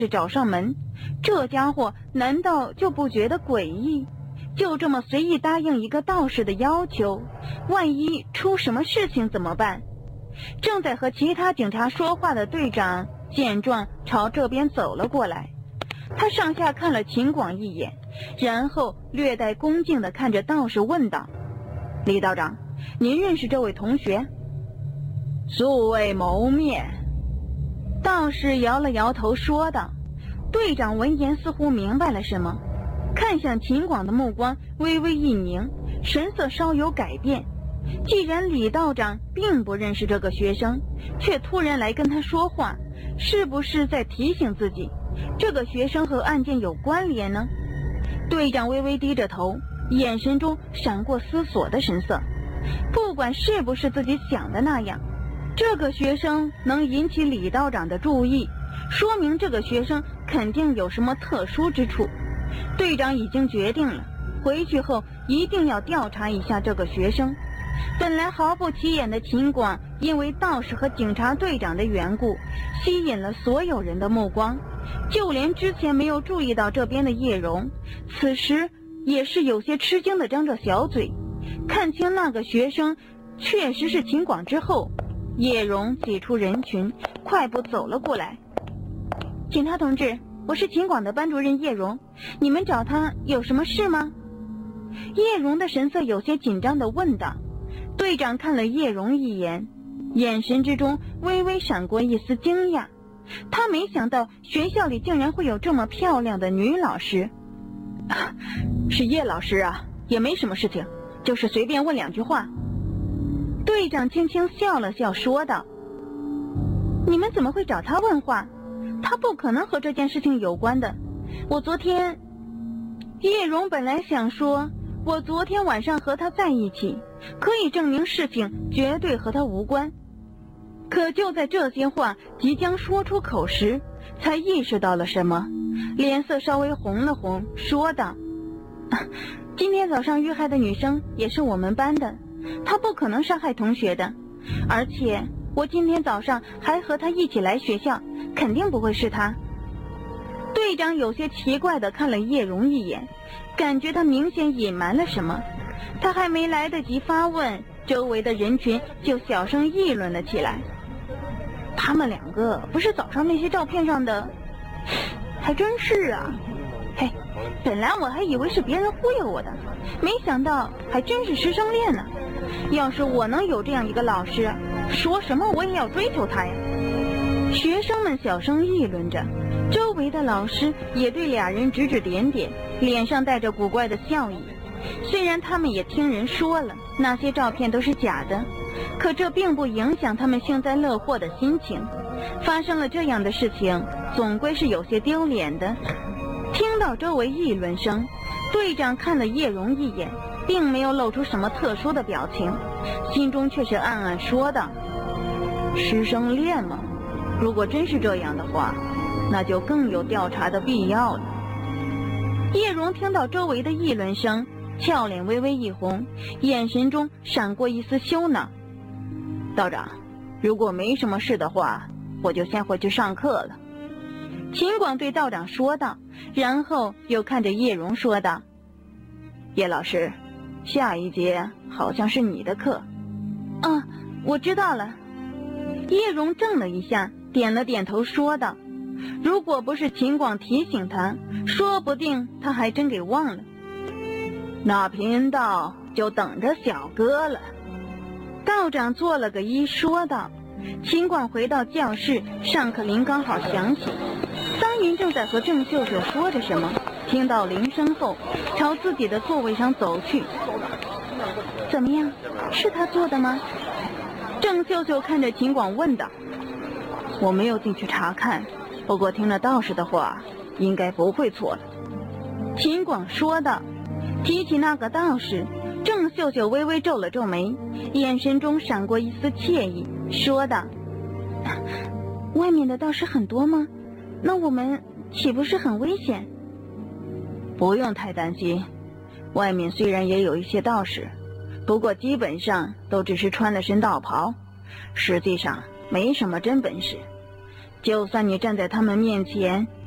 是找上门，这家伙难道就不觉得诡异？就这么随意答应一个道士的要求，万一出什么事情怎么办？正在和其他警察说话的队长见状朝这边走了过来，他上下看了秦广一眼，然后略带恭敬地看着道士问道：李道长，您认识这位同学？ 素未谋面。 道士摇了摇头说道。队长闻言似乎明白了什么，看向秦广的目光微微一凝，神色稍有改变。既然李道长并不认识这个学生，却突然来跟他说话，是不是在提醒自己这个学生和案件有关联呢？队长微微低着头，眼神中闪过思索的神色。不管是不是自己想的那样，这个学生能引起李道长的注意，说明这个学生肯定有什么特殊之处。队长已经决定了，回去后一定要调查一下这个学生。本来毫不起眼的秦广，因为道士和警察队长的缘故，吸引了所有人的目光，就连之前没有注意到这边的叶蓉，此时也是有些吃惊地张着小嘴。看清那个学生确实是秦广之后，叶蓉挤出人群，快步走了过来。警察同志，我是秦广的班主任叶蓉，你们找他有什么事吗？叶蓉的神色有些紧张地问道。队长看了叶蓉一眼，眼神之中微微闪过一丝惊讶，他没想到学校里竟然会有这么漂亮的女老师。 是叶老师啊，也没什么事情，就是随便问两句话。 队长轻轻笑了笑说道。你们怎么会找他问话？他不可能和这件事情有关的。我昨天……叶蓉本来想说我昨天晚上和他在一起，可以证明事情绝对和他无关。可就在这些话即将说出口时，才意识到了什么，脸色稍微红了红，说道：今天早上遇害的女生也是我们班的，她不可能杀害同学的，而且我今天早上还和她一起来学校，肯定不会是她。队长有些奇怪地看了叶蓉一眼，感觉他明显隐瞒了什么。他还没来得及发问，周围的人群就小声议论了起来。他们两个不是早上那些照片上的？还真是啊。嘿，本来我还以为是别人忽悠我的，没想到还真是师生恋呢。要是我能有这样一个老师，说什么我也要追求他呀。学生们小声议论着，周围的老师也对俩人指指点点，脸上带着古怪的笑意。虽然他们也听人说了那些照片都是假的，可这并不影响他们幸灾乐祸的心情。发生了这样的事情，总归是有些丢脸的。听到周围议论声，队长看了叶蓉一眼，并没有露出什么特殊的表情，心中却是暗暗说道：师生恋吗？如果真是这样的话，那就更有调查的必要了。叶蓉听到周围的议论声，俏脸微微一红，眼神中闪过一丝羞恼。道长，如果没什么事的话，我就先回去上课了。秦广对道长说道，然后又看着叶蓉说道：叶老师，下一节好像是你的课。啊，我知道了。叶蓉怔了一下，点了点头说道：如果不是秦广提醒他，说不定他还真给忘了。那贫道就等着小哥了。道长做了个揖说道。秦广回到教室，上课铃刚好响起，桑云正在和郑秀秀说着什么，听到铃声后朝自己的座位上走去。怎么样，是他做的吗？郑秀秀看着秦广问道。我没有进去查看，不过听了道士的话，应该不会错了。秦广说道。提起那个道士，郑秀秀微微皱了皱眉，眼神中闪过一丝惬意，说道：外面的道士很多吗？那我们岂不是很危险？不用太担心，外面虽然也有一些道士，不过基本上都只是穿了身道袍，实际上没什么真本事。就算你站在他们面前，